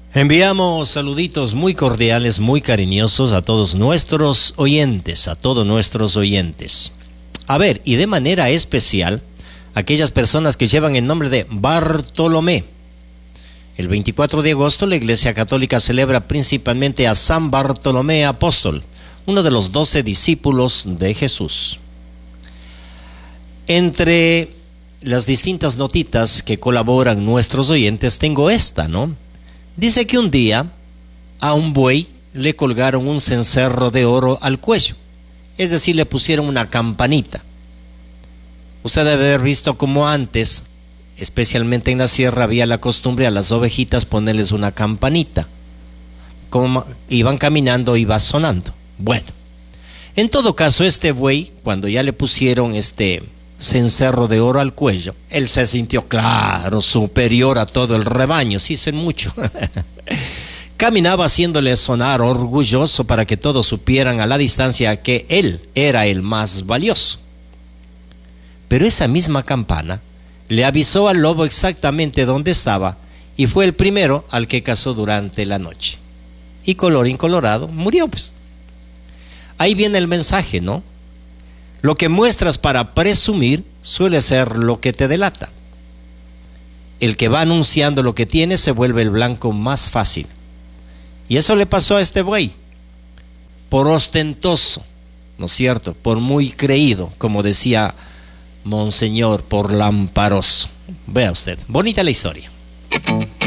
Enviamos saluditos muy cordiales, muy cariñosos a todos nuestros oyentes, A ver, y de manera especial, aquellas personas que llevan el nombre de Bartolomé. El 24 de agosto la Iglesia Católica celebra principalmente a San Bartolomé Apóstol, uno de los 12 discípulos de Jesús. Entre las distintas notitas que colaboran nuestros oyentes, tengo esta, ¿no? Dice que un día a un buey le colgaron un cencerro de oro al cuello, es decir, le pusieron una campanita. Usted debe haber visto como antes, especialmente en la sierra, había la costumbre a las ovejitas ponerles una campanita. Como iban caminando, iba sonando. Bueno, en todo caso, este buey, cuando ya le pusieron este cencerro de oro al cuello, él se sintió, claro, superior a todo el rebaño, se hizo en mucho. Caminaba haciéndole sonar orgulloso para que todos supieran a la distancia que él era el más valioso. Pero esa misma campana le avisó al lobo exactamente dónde estaba y fue el primero al que cazó durante la noche. Y colorín colorado, murió pues. Ahí viene el mensaje, ¿no? Lo que muestras para presumir suele ser lo que te delata. El que va anunciando lo que tiene se vuelve el blanco más fácil. Y eso le pasó a este buey. Por ostentoso, ¿no es cierto? Por muy creído, como decía Monseñor, por lamparoso. Vea usted, bonita la historia.